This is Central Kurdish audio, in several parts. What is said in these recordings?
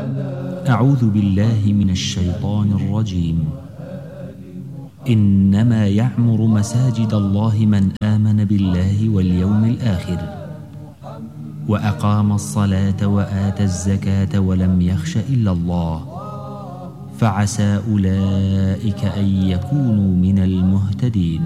أعوذ بالله من الشيطان الرجيم. إنما يعمر مساجد الله من آمن بالله واليوم الآخر وأقام الصلاة وآتى الزكاة ولم يخش إلا الله فعسى أولئك أن يكونوا من المهتدين.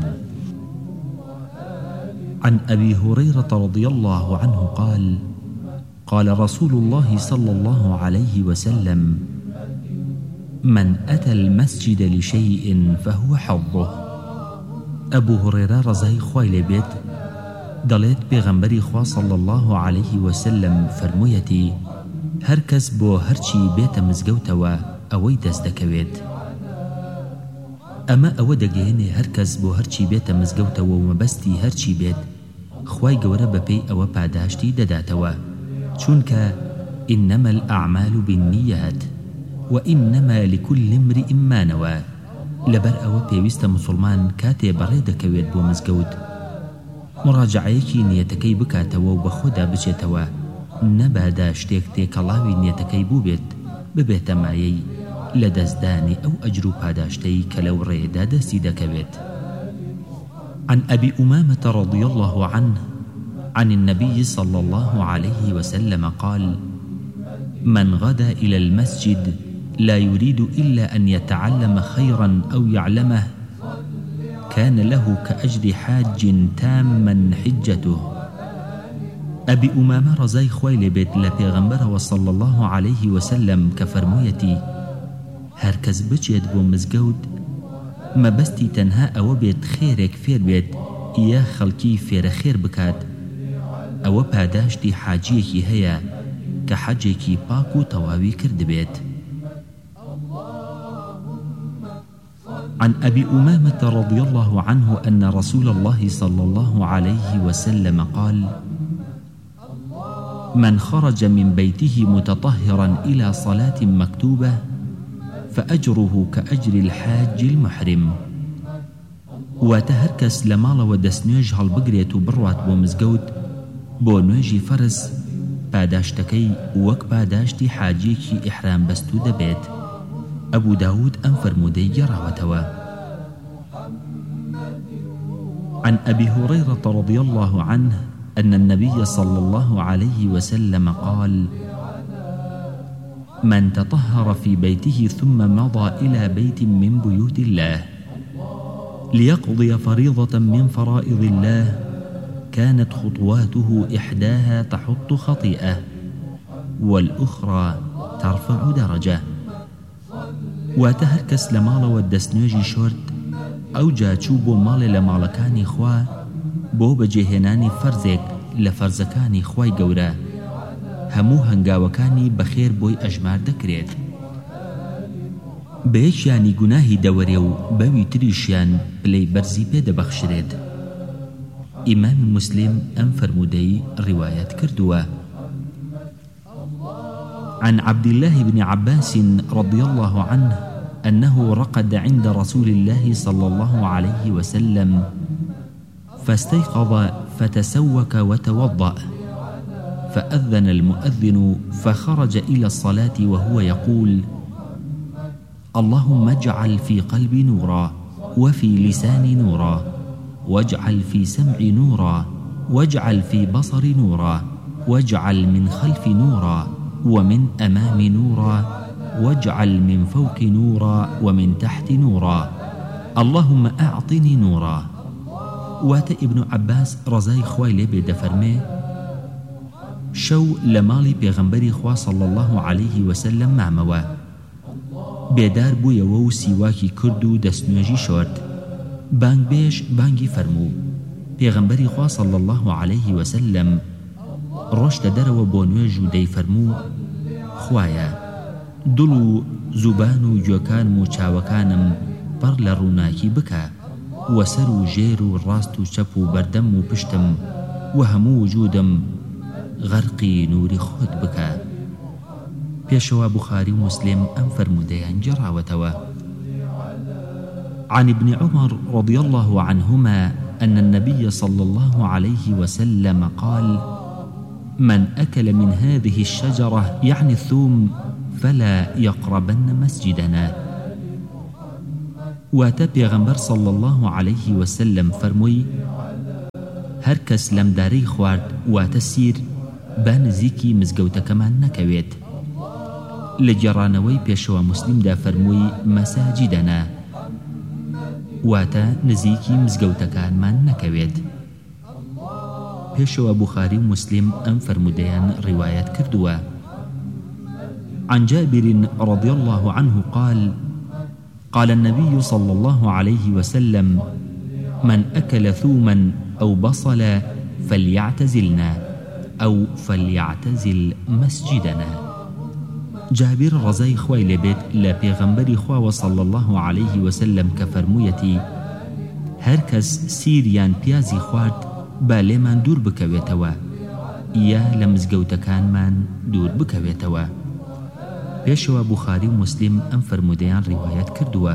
عن أبي هريرة رضي الله عنه قال: قال رسول الله صلى الله عليه وسلم: من أتى المسجد لشيء فهو حظه. أبو هريرة رضي خوای لێ بێت دەڵێت پێغەمبەری خوا صلى الله عليه وسلم فەرموویەتی: هەر کەس بۆ هەرچی بێتە مزگەوتەوە ئەوەی دەست دەکەوێت. ئەمە ئەوە دەگەیەنێ هەر کەس بۆ هەرچی بێتە مزگەوتەوە و مەبەستی هەرچی بێت خوای گەورە بەپێی ئەوە پاداشتی دەداتەوە، چونکە إنما الأعمال بالنيات وإنما لكل امرئ ما نوى. لەبەر ئەوە پێویستە مسلمان کاتێ بەڕێ دەکەوێت بۆ مزگەوت مراجعەیەکی نیەتەکەی بکاتەوە و بە خۆدا بچێتەوە، نەبادا شتێک تێکەڵاوی نیەتەکەی بوو بێت ببێتە مایەی لە دەستدانی ئەو ئەجر و پاداشتەی کە لەو ڕێدا دەستی دەکەوێت. عن أبي أمامة رضي الله عنه عن النبي صلى الله عليه وسلم قال: من غدا إلى المسجد لا يريد إلا أن يتعلم خيرا أو يعلمه كان له كأجر حاج تاما حجته. أبي أمامة رضي خوای لێ بێت لە پێغەمبەرەوە صلى الله عليه وسلم کە فەرموویەتی: هەر کەس بچێت بۆ مزگەوت مەبەستی تەنها ئەوە بێت خێرێک فێر بێت یا خەڵکی فێرە خێر بکات، ئەوە پاداشتی حاجیەکی هەیە کە حەجێکی پاک و تەواوی کردبێت. عن أبي أمامة رضي الله عنه أن رسول الله صلى الله عليه وسلم قال: من خرج من بيته متطهرا إلى صلاة مكتوبة فأجره كأجر الحاج المحرم. واتهركس لمالا ودسنيج هالبقريت بروات بومزقود بو نوجي فرس پاداشتكي وك پاداشتي حاجيكي إحرام بستو دبيت. أبو داود أنفرمودي جراوتوا. عن أبي هريرة رضي الله عنه أن النبي صلى الله عليه وسلم قال: من تطهر في بيته ثم مضى إلى بيت من بيوت الله ليقضي فريضة من فرائض الله كانت خطواته إحداها تحط خطيئة والأخرى ترفع درجة. واتهركس لمالا ودسنوجي شورت أو جاچوبو مال لمالكاني خوا بۆ بەجێهێنانی فەرزێک لە فەرزەکانی خوای گەورە هەموو هەنگاوەکانی بەخێر بۆی ئەژمار دەکرێت. بە یەکیانی گوناهی دەوەرێ و بەوی تریشیان پلەی بەرزی پێ دەبەخشرێت. ئیمام مسلم ئەم فەرمودەی ڕیوایەت کردووە. عن عبد الله بن عباس رضي الله عنه أنه رقد عند رسول الله صلى الله عليه وسلم فاستيقظ فتسوك وتوضأ فأذن المؤذن فخرج إلى الصلاة وهو يقول: اللهم اجعل في قلبي نورا وفي لساني نورا واجعل في سمعي نورا واجعل في بصري نورا واجعل من خلفي نورا ومن أمامي نورا واجعل من فوق نورا ومن تحت نورا اللهم أعطني نورا. واتە ابن عباس ڕزای خوای لێ بێ دەفەرمێ شەو لە ماڵی پێغەمبەری خوا صلی الله عليه وسلم مامەوە، بێدار بوویەوە و سیواکی کرد و دەستنوێژی شۆرد، بانگبێژ بانگی فەرموو. پێغەمبەری خوا صلی الله عليه وسلم ڕۆشتە دەرەوە بۆ نوێژ و دەیفەرموو: خوایە دڵ و زوبان و گوێکان و چاوەکانم پڕ لە ڕووناکی بکە وسر و ژێر و ڕاست و چەپ و بەردەم و پشتم و هەموو وجودم غەرقی نوری خۆت بکە. پێشەوە بوخاری و مسلم ئەم فەرمودەیان جێڕاوەتەوە. عن ابن عمر رضي الله عنهما أن النبي صلى الله عليه وسلم قال: من أكل من هذه الشجرة يعني الثوم فلا يقربن مسجدنا. واتە پێغەمبەر صلى الله عليه وسلم فەرمووی هەر کەس لەمدارەی خوارد واتە سیر با نزیکی مزگەوتەکەمان نەکەوێت. لە گێڕانەوەی پێشەوە موسلیمدا فەرمووی مەساجیدەنا واتە نزیکی مزگەوتەکانمان نەکەوێت. پێشەوە بوخاری و مسلم ئەم فەرمودەیان ڕیوایەت کردووە. عن جابر رضي الله عنه قال قال النبي صلى الله عليه وسلم من أكل ثوما أو بصلا فليعتزلنا أو فليعتزل مسجدنا. جابر رضای خوای لێبێت لە پێغەمبەری خواوە صلى الله عليه وسلم کە فەرموویەتی هەر کەس سیریان پیازی خوارد با لێمان دوور بکەوێتەوە یا لە مزگەوتەکانمان دوور بکەوێتەوە. پێشەوە بوخاری و مسلم ئەم فەرمودەیان ڕیوایەت کردووە.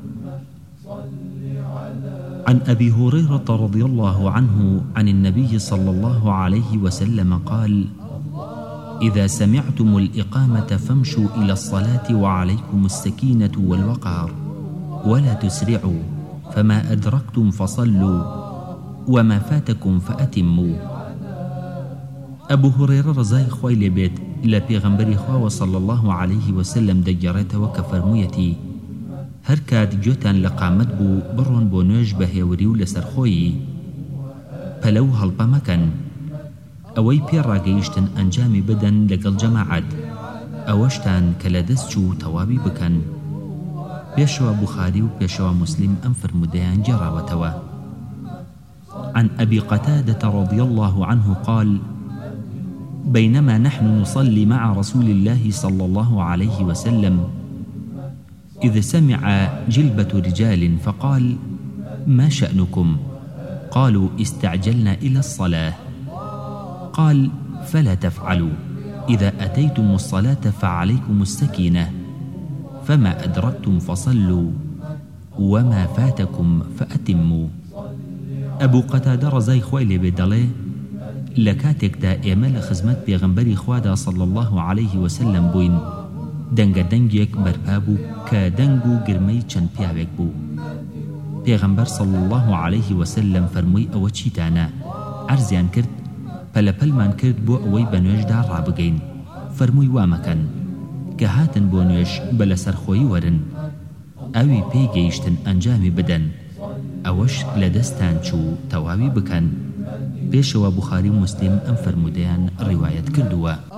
عن أبي هريرة رضي الله عنه عن النبي صلى الله عليه وسلم قال إذا سمعتم الإقامة فامشوا إلى الصلاة وعليكم السكينة والوقار ولا تسرعوا فما أدركتم فصلوا وما فاتكم فأتموا. أبو هريرة رضای خوای لێبێت لە پێغەمبەری خواوە صلى الله عليه وسلم دەگەڕێتەوە کە فەرموویەتی هەر کات گوێتان لە قامەت بوو بڕۆن بۆ نوێژ بە هێوری و لەسەرخۆیی پەلەو هەڵپە مەکەن ئەوەی پێڕاگەیشتن ئەنجامی بدەن لەگەڵ جەماعەت ئەوەشتان کە لە دەست چوو تەواوی بکەن. پێشەوە بوخاری و پێشەوە مسلم ئەم فەرمودەیان گێڕاوەتەوە. عن أبي قتادة رضي الله عنه قال بينما نحن نصلي مع رسول الله صلى الله عليه وسلم إذ سمع جلبة رجال فقال ما شأنكم؟ قالوا استعجلنا إلى الصلاة. قال فلا تفعلوا إذا أتيتم الصلاة فعليكم السكينة فما أدركتم فصلوا وما فاتكم فأتموا. أبو قتادة رضای خوای لێبێت دەڵێ لە کاتێکدا ئێمە لە خزمەت پێغەمبەری خوادا صلى الله عليه وسلم بووین دەنگە دەنگێک بەرپا بوو کە دەنگ و گرمەی چەند پیاوێک بوو. پێغەمبەر صلى الله عليه وسلم فەرمووی ئەوە چیتانە؟ عەرزیان کرد پەلەپەلمان کرد بۆ ئەوەی بە نوێژدا ڕابگەین. فەرمووی وامەکەن کە هاتن بۆ نوێژ بە لەسەرخۆیی وەرن ئەوی پێی گەیشتن ئەنجامی بدەن ئەوەش لە دەستان چوو تەواوی بکەن. پێشەوە بوخاری و مسلم ئەم فەرمودەیان ڕیوایەت کردووە.